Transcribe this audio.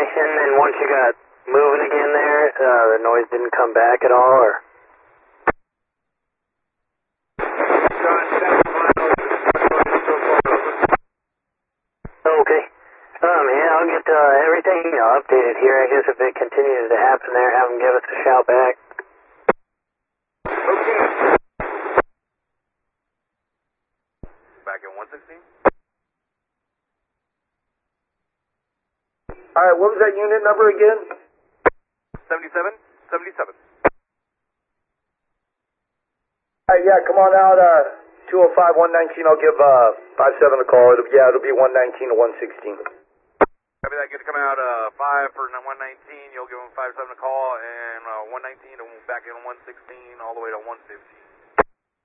And then once you got moving again there, the noise didn't come back at all, or? Okay. Yeah, I'll get everything updated here. I guess if it continues to happen there, have them give us a shout back. Okay. Back in 116? Alright, what was that unit number again? 77? 77. Alright, yeah, come on out, 205, 119, I'll give 57 a call. It'll be 119 to 116. Copy that, good to come out 5 for 119, you'll give them 57 a call, and 119 to back in 116 all the way to 115.